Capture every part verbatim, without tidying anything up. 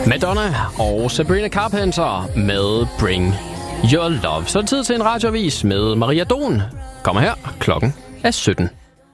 Madonna og Sabrina Carpenter med Bring Your Love. Så er det tid til en radioavis med Maria Don. Kommer her. Klokken er sytten.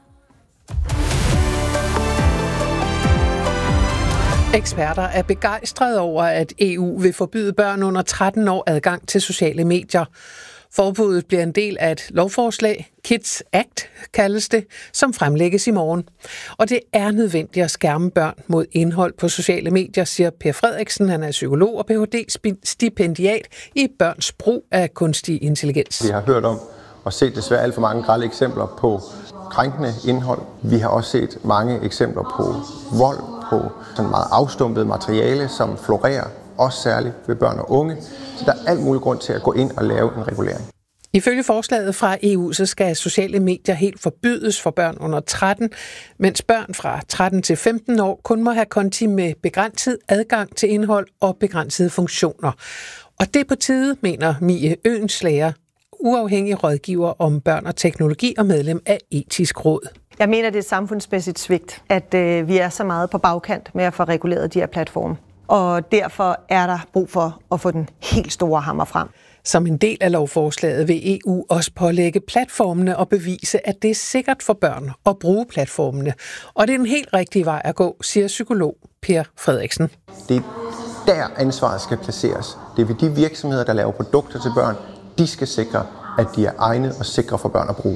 Eksperter er begejstrede over, at E U vil forbyde børn under tretten år adgang til sociale medier. Forbuddet bliver en del af et lovforslag, Kids Act kaldes det, som fremlægges i morgen. Og det er nødvendigt at skærme børn mod indhold på sociale medier, siger Per Frederiksen. Han er psykolog og P H D-stipendiat i børns brug af kunstig intelligens. Vi har hørt om og set desværre alt for mange grelle eksempler på krænkende indhold. Vi har også set mange eksempler på vold, på sådan meget afstumpet materiale, som florerer, også særligt ved børn og unge. Så der er alt mulig grund til at gå ind og lave en regulering. Ifølge forslaget fra E U, så skal sociale medier helt forbydes for børn under tretten, mens børn fra tretten til femten år kun må have konti med begrænset adgang til indhold og begrænsede funktioner. Og det er på tide, mener Mie Øenslager, uafhængig rådgiver om børn og teknologi og medlem af Etisk Råd. Jeg mener, det er et samfundsmæssigt svigt, at øh, vi er så meget på bagkant med at få reguleret de her platforme. Og derfor er der brug for at få den helt store hammer frem. Som en del af lovforslaget vil E U også pålægge platformene og bevise, at det er sikkert for børn at bruge platformene. Og det er den helt rigtige vej at gå, siger psykolog Per Frederiksen. Det er der ansvaret skal placeres. Det er ved de virksomheder, der laver produkter til børn. De skal sikre, at de er egne og sikre for børn at bruge.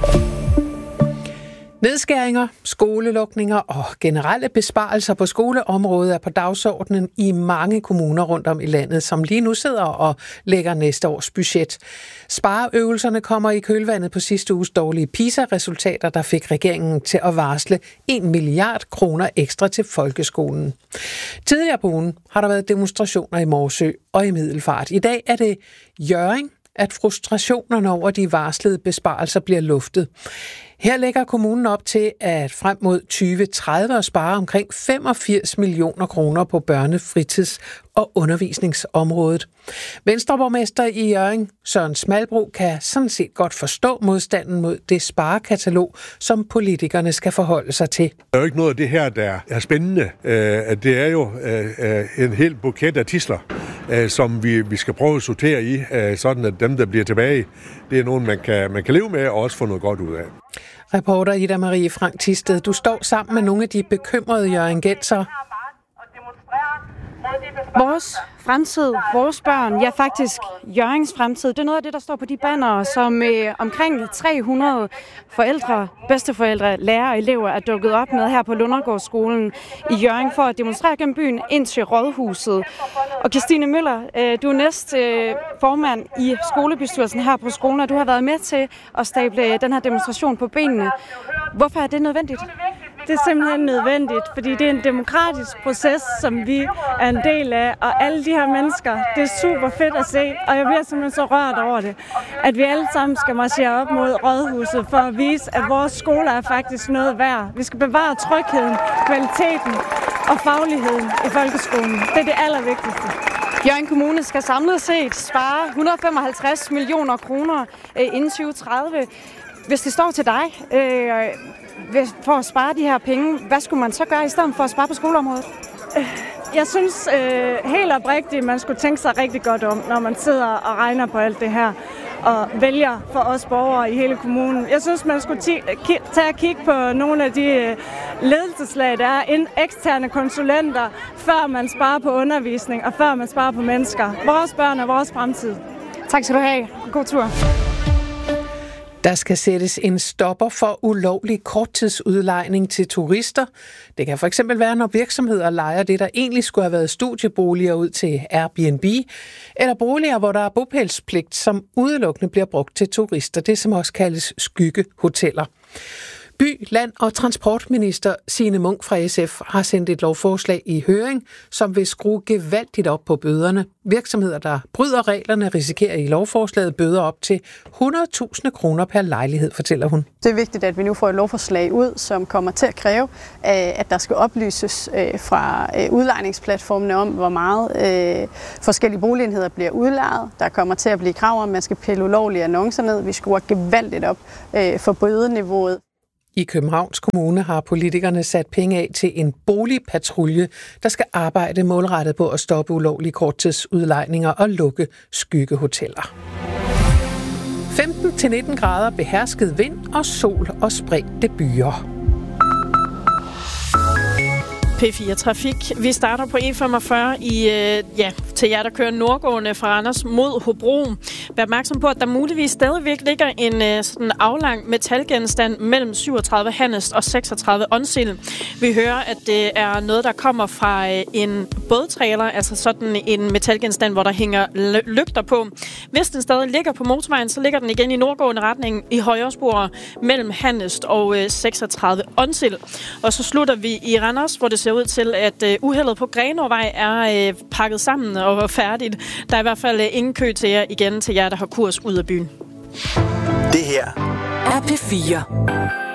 Nedskæringer, skolelukninger og generelle besparelser på skoleområdet er på dagsordenen i mange kommuner rundt om i landet, som lige nu sidder og lægger næste års budget. Spareøvelserne kommer i kølvandet på sidste uges dårlige PISA-resultater, der fik regeringen til at varsle en milliard kroner ekstra til folkeskolen. Tidligere på ugen har der været demonstrationer i Morsø og i Middelfart. I dag er det Hjørring, at frustrationerne over de varslede besparelser bliver luftet. Her lægger kommunen op til, at frem mod tyve tredive at spare omkring femogfirs millioner kroner på børne-, fritids- og undervisningsområdet. Venstreborgmester i Hjørring, Søren Smalbro, kan sådan set godt forstå modstanden mod det sparekatalog, som politikerne skal forholde sig til. Der er jo ikke noget af det her, der er spændende. Det er jo en hel buket af tidsler, som vi, vi skal prøve at sortere i, sådan at dem, der bliver tilbage, det er nogen, man kan, man kan leve med og også få noget godt ud af. Reporter Ida Marie Frank Thisted, du står sammen med nogle af de bekymrede hjørringensere. Vores fremtid, vores børn, ja faktisk Hjørrings fremtid, det er noget af det, der står på de bannere, som øh, omkring tre hundrede forældre, bedsteforældre, lærere og elever er dukket op med her på Lundergårdsskolen i Hjørring for at demonstrere gennem byen ind til Rådhuset. Og Christine Møller, øh, du er næst øh, formand i skolebestyrelsen her på skolen, og du har været med til at stable den her demonstration på benene. Hvorfor er det nødvendigt? Det er simpelthen nødvendigt, fordi det er en demokratisk proces, som vi er en del af, og alle de her mennesker, det er super fedt at se, og jeg bliver simpelthen så rørt over det, at vi alle sammen skal marchere op mod Rådhuset for at vise, at vores skoler er faktisk noget værd. Vi skal bevare trygheden, kvaliteten og fagligheden i folkeskolen. Det er det allervigtigste. Hjørring Kommune skal samlet set spare et hundrede og femoghalvtreds millioner kroner inden tyve tredive. Hvis det står til dig, øh, for at spare de her penge, hvad skulle man så gøre i stedet for at spare på skoleområdet? Jeg synes øh, helt oprigtigt, at man skulle tænke sig rigtig godt om, når man sidder og regner på alt det her og vælger for os borgere i hele kommunen. Jeg synes, man skulle t- k- tage og kigge på nogle af de ledelseslag, der er ind eksterne konsulenter, før man sparer på undervisning og før man sparer på mennesker. Vores børn er vores fremtid. Tak skal du have. God tur. Der skal sættes en stopper for ulovlig korttidsudlejning til turister. Det kan for eksempel være, når virksomheder lejer det, der egentlig skulle have været studieboliger ud til Airbnb, eller boliger, hvor der er bopælspligt, som udelukkende bliver brugt til turister. Det, som også kaldes skyggehoteller. By-, land- og transportminister Signe Munk fra S F har sendt et lovforslag i høring, som vil skrue gevaldigt op på bøderne. Virksomheder, der bryder reglerne, risikerer i lovforslaget bøder op til hundrede tusind kroner per lejlighed, fortæller hun. Det er vigtigt, at vi nu får et lovforslag ud, som kommer til at kræve, at der skal oplyses fra udlejningsplatformene om, hvor meget forskellige boligenheder bliver udlejet. Der kommer til at blive krav om, at man skal pille ulovlige annoncer ned. Vi skruer gevaldigt op for bødeniveauet. I Københavns Kommune har politikerne sat penge af til en boligpatrulje, der skal arbejde målrettet på at stoppe ulovlige korttidsudlejninger og lukke skyggehoteller. femten til nitten grader, behersket vind og sol og spredte byer. P fire Trafik. Vi starter på E femogfyrre i, øh, ja, til jer, der kører nordgående fra Randers mod Hobro. Vær opmærksom på, at der muligvis stadigvæk ligger en øh, sådan aflang metalgenstand mellem syvogtredive Hannest og seksogtredive Onsild. Vi hører, at det er noget, der kommer fra øh, en bådtrailer, altså sådan en metalgenstand, hvor der hænger l- lygter på. Hvis den stadig ligger på motorvejen, så ligger den igen i nordgående retning i højre spor mellem Hannest og øh, seksogtredive Onsild. Og så slutter vi i Randers, hvor det ser ud til, at uh, uheldet på Grenåvej er uh, pakket sammen og færdigt. Der er i hvert fald uh, ingen kø til jer igen, til jer, der har kurs ud af byen. Det her er P fire.